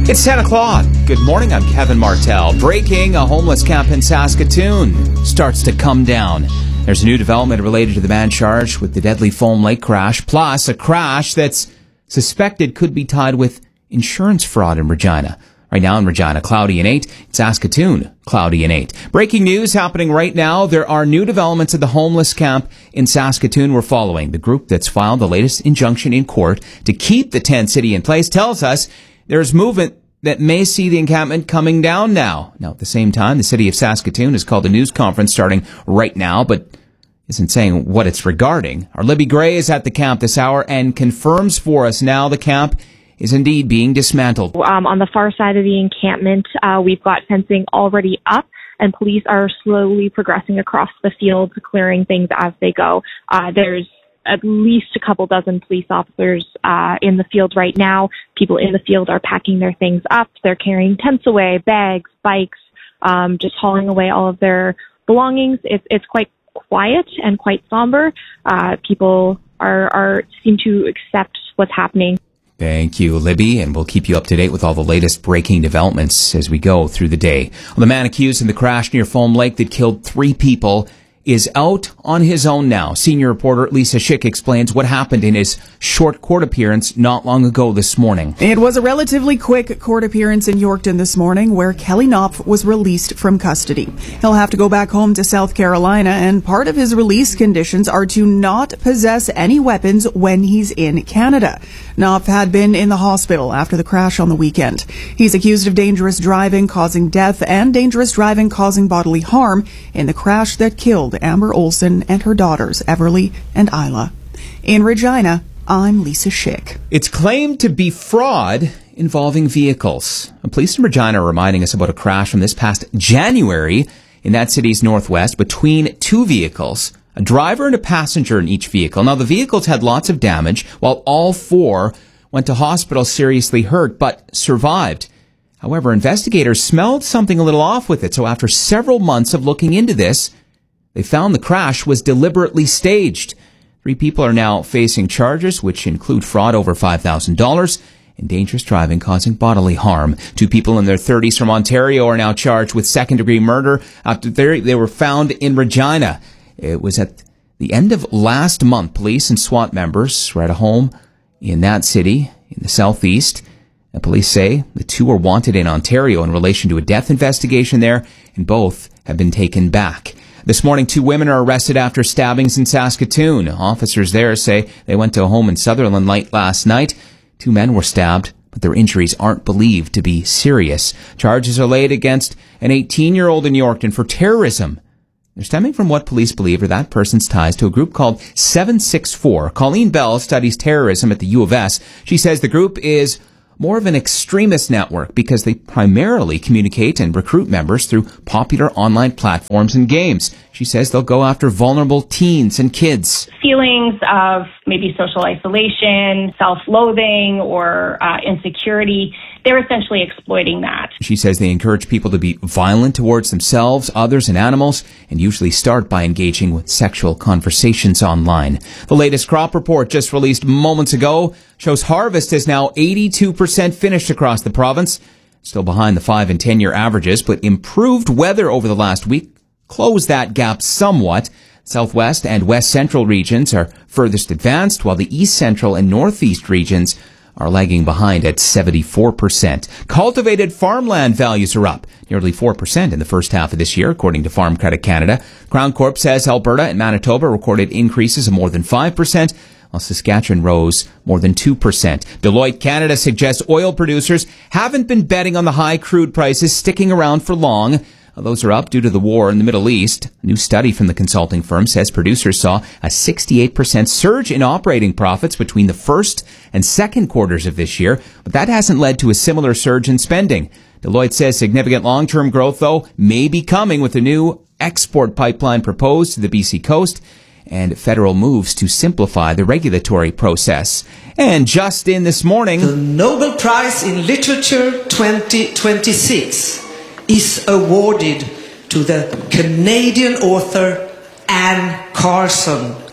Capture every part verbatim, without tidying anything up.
It's ten o'clock. Good morning, I'm Kevin Martell. Breaking, a homeless camp in Saskatoon starts to come down. There's a new development related to the man charged with the deadly Foam Lake crash, plus a crash that's suspected could be tied with insurance fraud in Regina. Right now in Regina, cloudy and eight. In Saskatoon, cloudy and eight. Breaking news happening right now. There are new developments at the homeless camp in Saskatoon we're following. The group that's filed the latest injunction in court to keep the tent city in place tells us there's movement that may see the encampment coming down now. Now, at the same time, the city of Saskatoon has called a news conference starting right now, but isn't saying what it's regarding. Our Libby Gray is at the camp this hour and confirms for us now the camp is indeed being dismantled. Um, on the far side of the encampment, uh, we've got fencing already up, and police are slowly progressing across the field, clearing things as they go. Uh, there's at least a couple dozen police officers uh, in the field right now. People in the field are packing their things up. They're carrying tents away, bags, bikes, um, just hauling away all of their belongings. It's, it's quite quiet and quite somber. Uh, people are, are seem to accept what's happening. Thank you, Libby, and we'll keep you up to date with all the latest breaking developments as we go through the day. Well, the man accused in the crash near Foam Lake that killed three people is out on his own now. Senior reporter Lisa Schick explains what happened in his short court appearance not long ago this morning. It was a relatively quick court appearance in Yorkton this morning where Kelly Knopf was released from custody. He'll have to go back home to South Carolina, and part of his release conditions are to not possess any weapons when he's in Canada. Knopf had been in the hospital after the crash on the weekend. He's accused of dangerous driving causing death and dangerous driving causing bodily harm in the crash that killed Amber Olson and her daughters, Everly and Isla. In Regina, I'm Lisa Schick. It's claimed to be fraud involving vehicles. Police in Regina are reminding us about a crash from this past January in that city's northwest between two vehicles, a driver and a passenger in each vehicle. Now, the vehicles had lots of damage, while all four went to hospital seriously hurt, but survived. However, investigators smelled something a little off with it, so after several months of looking into this, they found the crash was deliberately staged. Three people are now facing charges, which include fraud over five thousand dollars and dangerous driving causing bodily harm. Two people in their thirties from Ontario are now charged with second-degree murder after they were found in Regina. It was at the end of last month. Police and SWAT members were at a home in that city in the southeast. And police say the two are wanted in Ontario in relation to a death investigation there, and both have been taken back. This morning, two women are arrested after stabbings in Saskatoon. Officers there say they went to a home in Sutherland late last night. Two men were stabbed, but their injuries aren't believed to be serious. Charges are laid against an eighteen-year-old in Yorkton for terrorism. They're stemming from what police believe are that person's ties to a group called seven six four. Colleen Bell studies terrorism at the U of S. She says the group is more of an extremist network because they primarily communicate and recruit members through popular online platforms and games. She says they'll go after vulnerable teens and kids. Feelings of maybe social isolation, self-loathing, or uh, insecurity, they're essentially exploiting that. She says they encourage people to be violent towards themselves, others, and animals, and usually start by engaging with sexual conversations online. The latest crop report, just released moments ago, shows harvest is now eighty-two percent finished across the province. Still behind the five and ten year averages, but improved weather over the last week closed that gap somewhat. Southwest and West Central regions are furthest advanced, while the East Central and Northeast regions are lagging behind at seventy-four percent. Cultivated farmland values are up nearly four percent in the first half of this year, according to Farm Credit Canada. Crown Corp says Alberta and Manitoba recorded increases of more than five percent, while Saskatchewan rose more than two percent. Deloitte Canada suggests oil producers haven't been betting on the high crude prices sticking around for long. Those are up due to the war in the Middle East. A new study from the consulting firm says producers saw a sixty-eight percent surge in operating profits between the first and second quarters of this year, but that hasn't led to a similar surge in spending. Deloitte says significant long-term growth, though, may be coming with a new export pipeline proposed to the B C coast and federal moves to simplify the regulatory process. And just in this morning, the Nobel Prize in Literature twenty twenty-six is awarded to the Canadian author Anne Carson.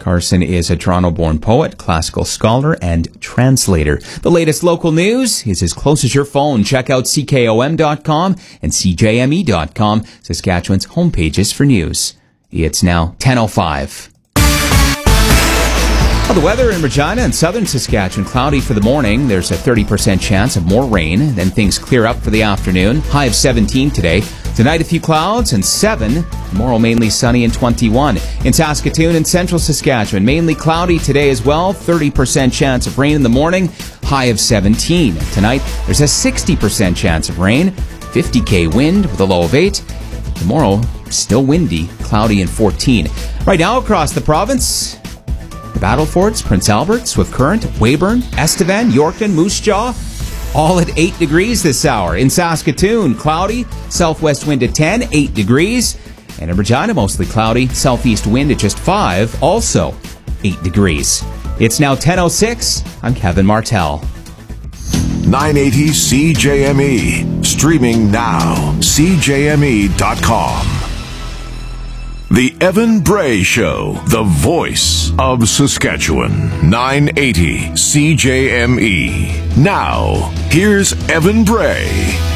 Carson is a Toronto-born poet, classical scholar, and translator. The latest local news is as close as your phone. Check out C K O M dot com and C J M E dot com, Saskatchewan's homepages for news. It's now ten oh five. Well, the weather in Regina and southern Saskatchewan, cloudy for the morning. There's a thirty percent chance of more rain. Then things clear up for the afternoon. High of seventeen today. Tonight, a few clouds and seven. Tomorrow, mainly sunny and twenty-one. In Saskatoon and central Saskatchewan, mainly cloudy today as well. thirty percent chance of rain in the morning. High of seventeen. Tonight, there's a sixty percent chance of rain. fifty K wind with a low of eight. Tomorrow, still windy, cloudy and fourteen. Right now, across the province, the Battlefords, Prince Albert, Swift Current, Weyburn, Estevan, Yorkton, Moose Jaw, all at eight degrees this hour. In Saskatoon, cloudy, southwest wind at ten, eight degrees. And in Regina, mostly cloudy, southeast wind at just five, also eight degrees. It's now ten oh six. I'm Kevin Martell. nine eighty C J M E. Streaming now. C J M E dot com. The Evan Bray Show, the voice of Saskatchewan. nine eighty C J M E. Now, here's Evan Bray.